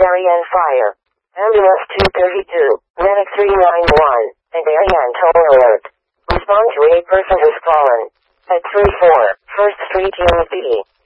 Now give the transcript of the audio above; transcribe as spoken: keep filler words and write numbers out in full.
Darien Fire. Ambulance two thirty-two, Medic three ninety-one, and Darien Toll Alert. Respond to a person who's fallen. At three four, First Street Unit B.